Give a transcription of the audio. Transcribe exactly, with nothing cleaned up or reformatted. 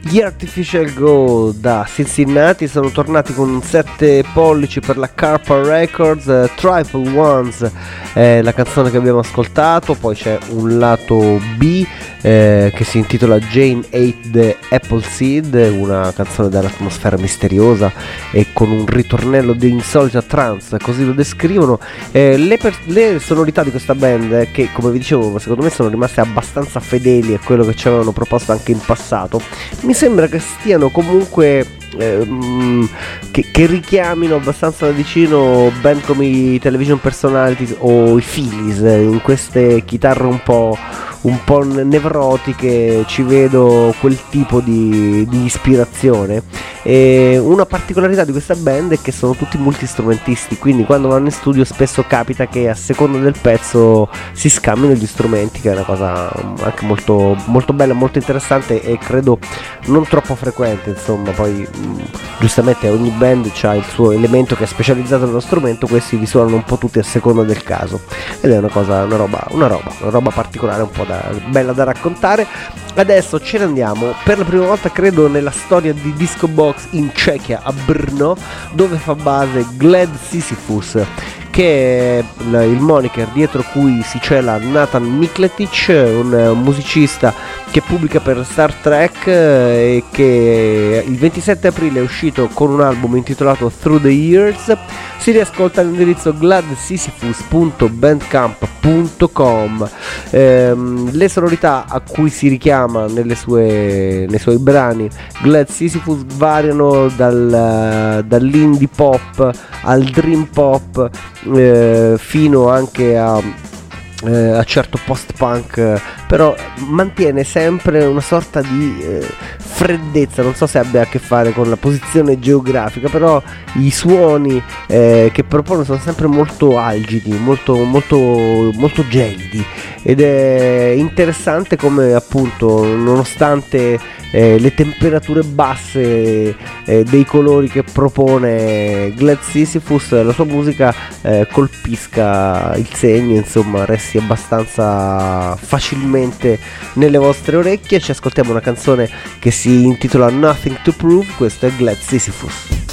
Gli Artificial Go da Cincinnati sono tornati con un sette pollici per la Carpa Records. uh, Triple Ones è la canzone che abbiamo ascoltato, poi c'è un lato B eh, che si intitola Jane Ate the Apple Seed, una canzone dall'atmosfera misteriosa e con un ritornello di insolita trance, così lo descrivono. eh, le, per- le sonorità di questa band, eh, che come vi dicevo secondo me sono rimaste abbastanza fedeli a quello che ci avevano proposto anche in passato, mi sembra che stiano comunque ehm, che, che richiamino abbastanza da vicino band come i Television Personalities o i Phillies. In queste chitarre un po' un po' nevrotiche ci vedo quel tipo di, di ispirazione. E una particolarità di questa band è che sono tutti multistrumentisti, quindi quando vanno in studio spesso capita che a seconda del pezzo si scambino gli strumenti, che è una cosa anche molto, molto bella, molto interessante e credo non troppo frequente. Insomma, poi mh, giustamente ogni band ha il suo elemento che è specializzato nello strumento, questi li suonano un po' tutti a seconda del caso ed è una cosa, una roba, una roba, una roba particolare, un po' da, bella da raccontare. Adesso ce ne andiamo per la prima volta credo nella storia di Disco Box in Cechia, a Brno, dove fa base Glad Sisyphus, che è il moniker dietro cui si cela Nathan Mikletic, un musicista che pubblica per Star Trek e che il ventisette aprile è uscito con un album intitolato Through the Years. Si riascolta all'indirizzo glad sisyphus punto bandcamp punto com. ehm, le sonorità a cui si richiama nelle sue, nei suoi brani Glad Sisyphus variano dal, dall'indie pop al dream pop, eh, fino anche a Eh, a certo post-punk, eh, però mantiene sempre una sorta di eh, freddezza. Non so se abbia a che fare con la posizione geografica, però i suoni eh, che propone sono sempre molto algidi, molto, molto, molto gelidi, ed è interessante come appunto nonostante eh, le temperature basse eh, dei colori che propone Glad Sisyphus, la sua musica eh, colpisca il segno, insomma resti abbastanza facilmente nelle vostre orecchie. Ci ascoltiamo una canzone che si intitola Nothing to Prove. Questo è Glad Sisyphus.